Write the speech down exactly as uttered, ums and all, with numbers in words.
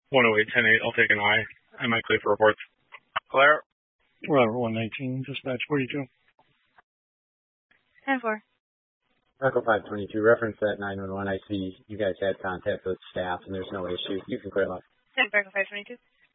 one oh eight, ten eight, I'll take an I. I might clear for reports. Claire? Robert one nineteen, dispatch forty-two. ten four. Echo five twenty-two, reference that nine one one. I see you guys had contact with staff and there's no issue. You can clear off. ten Echo five twenty-two.